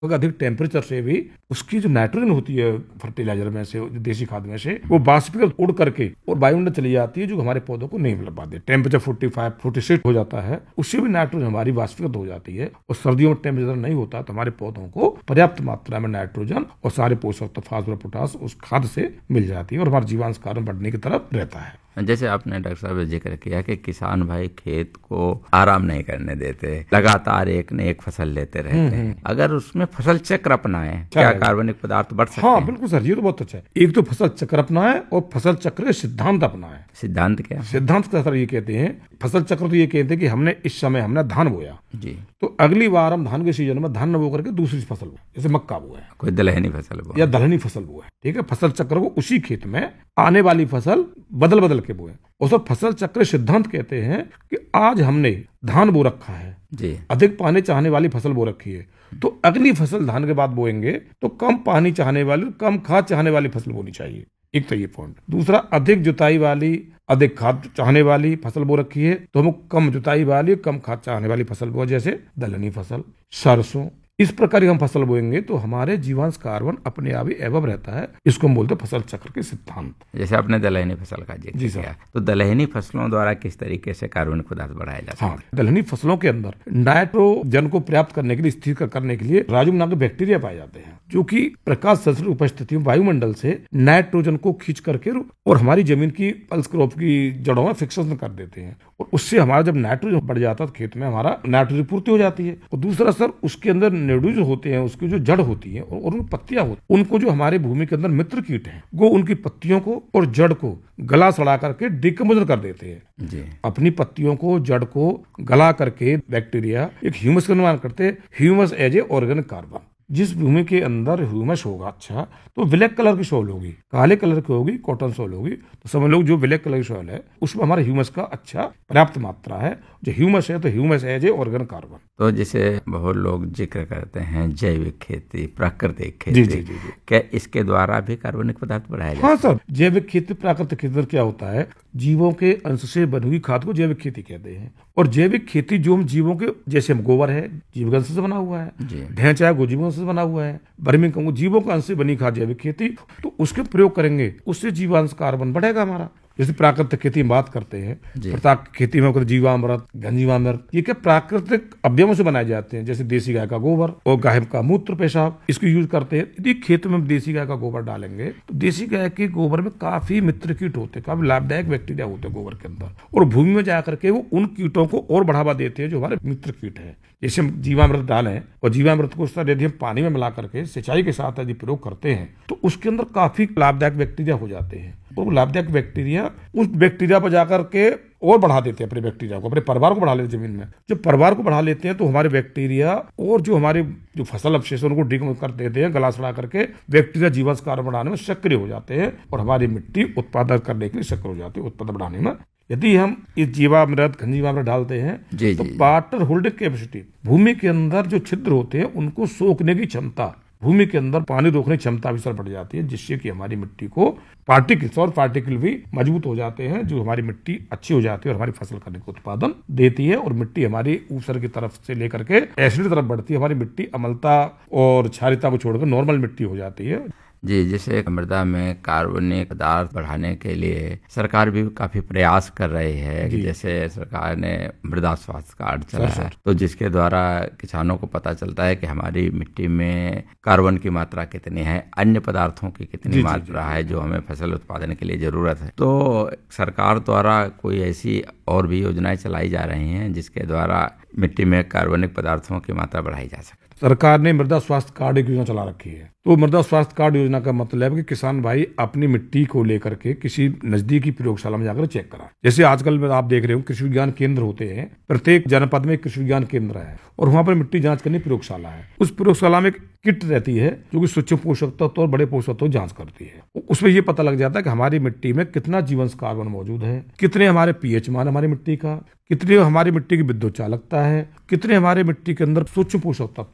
अधिक टेम्परेचर से भी उसकी जो नाइट्रोजन होती है फर्टिलाइजर में से, देसी खाद में से, वो बाष्पीकृत उड़ करके और वायुमंडल चली जाती है, जो हमारे पौधों को नहीं मिल पाती। टेम्परेचर 45 46 हो जाता है, उससे भी नाइट्रोजन हमारी बाष्पीकृत हो जाती है। और सर्दियों में टेम्परेचर नहीं होता तो हमारे पौधों को पर्याप्त मात्रा में नाइट्रोजन और सारे पोषक तत्व फास्फोरस पोटास उस खाद से मिल जाती है और हमारा जीवांश कार्बन बढ़ने की तरफ रहता है। जैसे आपने डॉक्टर साहब जिक्र किया कि किसान भाई खेत को आराम नहीं करने देते, लगातार एक न एक फसल लेते रहते हैं। अगर उसमें फसल चक्र अपनाएं, क्या कार्बनिक पदार्थ बढ़ सकते हैं? हाँ बिल्कुल सर, ये तो बहुत अच्छा है। एक तो फसल चक्र अपनाएं और फसल चक्र के सिद्धांत अपनाएं। सिद्धांत क्या है? सिद्धांत का सर ये कहते हैं, फसल चक्र तो ये कहते हैं कि हमने इस समय हमने धान बोया जी, तो अगली बार हम धान के सीजन में धान न बो करके दूसरी फसल बोए, जैसे मक्का बोया है, कोई दलहनी फसल बोए या दलहनी फसल बोए, ठीक है। फसल चक्र को उसी खेत में आने वाली फसल बदल बदल के बोए। और सर फसल चक्र सिद्धांत कहते हैं कि आज हमने धान बो रखा है जी, अधिक पानी चाहने वाली फसल बो रखी है, तो अगली फसल धान के बाद बोएंगे तो कम पानी चाहने वाली, कम खाद चाहने वाली फसल बोनी चाहिए। एक तो ये पॉइंट। दूसरा, अधिक जुताई वाली, अधिक खाद चाहने वाली फसल बो रखी है तो हम कम जुताई वाली, कम खाद चाहने वाली फसल बो, जैसे दलहनी फसल, सरसों। इस प्रकार की हम फसल बोएंगे तो हमारे जीवांश कार्बन अपने आप ही एवब रहता है। इसको हम बोलते हैं फसल चक्र के सिद्धांत। जैसे आपने दलहनी फसल का जिक्र किया, तो दलहनी फसलों द्वारा किस तरीके से कार्बनिक पदार्थ बढ़ाया जा सकता है? दलहनी फसलों के अंदर नाइट्रोजन को पर्याप्त करने के लिए, स्थिर करने के लिए राजुम नाम के बैक्टीरिया पाए जाते हैं, जो कि प्रकाश संश्लेषण उपस्थिति में वायुमंडल से नाइट्रोजन को खींच करके और हमारी जमीन की पल्स क्रॉप की जड़ों में फिक्सेशन कर देते हैं। और उससे हमारा जब नाइट्रोजन बढ़ जाता है तो खेत में हमारा नाइट्रोजन पूर्ति हो जाती है। और दूसरा सर, उसके अंदर नेडूज होते हैं, उसकी जो जड़ होती है और उनकी पत्तियां होती, उनको जो हमारे भूमि के अंदर मित्र कीट हैं, वो उनकी पत्तियों को और जड़ को गला सड़ा करके डिकम्पोज कर देते हैं जी। अपनी पत्तियों को, जड़ को गला करके बैक्टीरिया एक ह्यूमस का निर्माण करते हैं। Humus as a organic carbon. जिस भूमि के अंदर ह्यूमस होगा अच्छा, तो ब्लैक कलर की सॉइल होगी, काले कलर की होगी कॉटन सॉइल होगी, तो समझ लो जो ब्लैक कलर की सॉइल है उसमें हमारा ह्यूमस का अच्छा पर्याप्त मात्रा है। जो ह्यूमस है तो humus as a organic carbon. तो जिसे बहुत लोग जिक्र करते हैं जैविक खेती, प्राकृतिक खेती, जी। क्या इसके द्वारा भी कार्बनिक पदार्थ बढ़ाया जाता है? हाँ सर, जैविक खेती, प्राकृतिक खेती में क्या होता है, जीवों के अंश से बनी हुई खाद को जैविक खेती कहते हैं। और जैविक खेती जो हम जीवों के, जैसे हम गोबर है जीविक अंश से बना हुआ है, ढैंचा है जीविक अंश से बना हुआ है, वर्मी कंपोस्ट जीवों का अंश से बनी खाद जैविक खेती, तो उसके प्रयोग करेंगे, उससे जीवांश कार्बन बढ़ेगा हमारा। जैसे प्राकृतिक खेती में बात करते हैं, प्राकृतिक खेती में जीवामृत, घनजीवामृत, ये क्या प्राकृतिक अवयवों से बनाए जाते हैं, जैसे देसी गाय का गोबर और गाय का मूत्र पेशाब, इसको यूज करते हैं। यदि खेत में देसी गाय का गोबर डालेंगे तो देसी गाय के गोबर में काफी मित्र कीट होते हैं, काफी लाभदायक बैक्टीरिया होते हैं गोबर के अंदर, और भूमि में जाकर के वो उन कीटों को और बढ़ावा देते हैं जो हमारे मित्र कीट है। जैसे हम जीवामृत डालें और जीवामृत को यदि हम पानी में मिला करके सिंचाई के साथ यदि प्रयोग करते हैं तो उसके अंदर काफी लाभदायक बैक्टीरिया हो जाते हैं। और वो लाभदायक बैक्टीरिया उस बैक्टीरिया पर जाकर के और बढ़ा देते हैं, अपने बैक्टीरिया को, अपने परिवार को बढ़ा लेते हैं जमीन में। जब परिवार को बढ़ा लेते हैं तो हमारे बैक्टीरिया और जो हमारे जो फसल अवशेष उनको डिकम्पोज कर देते हैं, गला सड़ा करके बैक्टीरिया जीवांश कार्बन बढ़ाने में सक्रिय हो जाते हैं और हमारी मिट्टी उत्पादन करने के लिए सक्रिय हो जाती है, उत्पादन बढ़ाने में। यदि हम इस जीवामृत, घनजीवामृत डालते हैं तो वाटर होल्डिंग कैपेसिटी, भूमि के अंदर जो छिद्र होते हैं उनको सोखने की क्षमता, भूमि के अंदर पानी रोकने की क्षमता भी सर बढ़ जाती है, जिससे कि हमारी मिट्टी को पार्टिकल्स और पार्टिकल भी मजबूत हो जाते हैं, जो हमारी मिट्टी अच्छी हो जाती है और हमारी फसल करने का उत्पादन देती है। और मिट्टी हमारी ऊसर की तरफ से लेकर के एसिड की तरफ बढ़ती है, हमारी मिट्टी अम्लता और क्षारीयता को छोड़कर नॉर्मल मिट्टी हो जाती है। जी, जैसे मृदा में कार्बनिक पदार्थ बढ़ाने के लिए सरकार भी काफी प्रयास कर रही है कि जैसे सरकार ने मृदा स्वास्थ्य कार्ड चलाया है, तो जिसके द्वारा किसानों को पता चलता है कि हमारी मिट्टी में कार्बन की मात्रा कितनी है, अन्य पदार्थों की कितनी मात्रा है जो हमें फसल उत्पादन के लिए जरूरत है। तो सरकार द्वारा कोई ऐसी और भी योजनाएं चलाई जा रही हैं जिसके द्वारा मिट्टी में कार्बनिक पदार्थों की मात्रा बढ़ाई जा सके? सरकार ने मृदा स्वास्थ्य कार्ड एक योजना चला रखी है। तो मृदा स्वास्थ्य कार्ड योजना का मतलब है कि किसान भाई अपनी मिट्टी को लेकर के किसी नजदीकी प्रयोगशाला में जाकर चेक कराएं। जैसे आजकल आप देख रहे हो कृषि विज्ञान केंद्र होते हैं, प्रत्येक जनपद में कृषि विज्ञान केंद्र है और वहां पर मिट्टी जांच करने प्रयोगशाला है। उस प्रयोगशाला में एक किट रहती है जो कि सूक्ष्म पोषक तत्व और बड़े पोषक तत्व जांच करती है। उसमें ये पता लग जाता है कि हमारी मिट्टी में कितना जीवांश कार्बन मौजूद है, कितने हमारे पीएच मान हमारी मिट्टी का, कितनी हमारी मिट्टी की विद्युत चालकता है, कितने हमारे मिट्टी के अंदर सूक्ष्म पोषक तत्व हैं,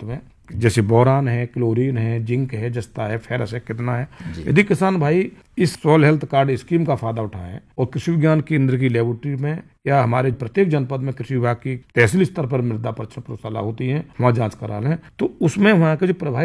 जैसे बोरान है, क्लोरीन है, जिंक है, जस्ता है, फेरस है, कितना है। यदि किसान भाई इस सॉइल हेल्थ कार्ड स्कीम का फायदा उठाएं और कृषि विज्ञान केंद्र की लेबोरेटरी में या हमारे प्रत्येक जनपद में कृषि विभाग की तहसील स्तर पर मृदा परीक्षण प्रयोगशाला होती है, वहां जांच करा लें, तो उसमें वहां के जो प्रभावी